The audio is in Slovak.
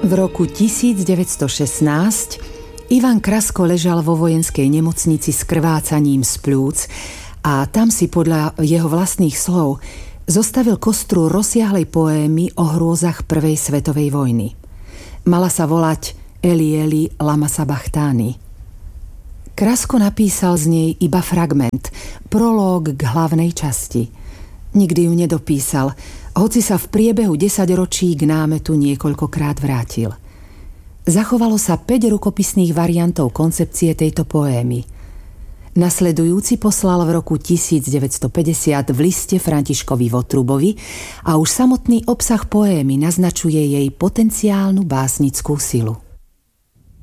V roku 1916 Ivan Krasko ležal vo vojenskej nemocnici s krvácaním z pľúc a tam si podľa jeho vlastných slov zostavil kostru rozsiahlej poémy o hrôzach prvej svetovej vojny. Mala sa volať Eli Eli lama sabachthani. Krasko napísal z nej iba fragment, prológ k hlavnej časti. Nikdy ju nedopísal, hoci sa v priebehu 10 ročí k námetu niekoľkokrát vrátil. Zachovalo sa 5 rukopisných variantov koncepcie tejto poémy. Nasledujúci poslal v roku 1950 v liste Františkovi Votrubovi a už samotný obsah poémy naznačuje jej potenciálnu básnickú silu.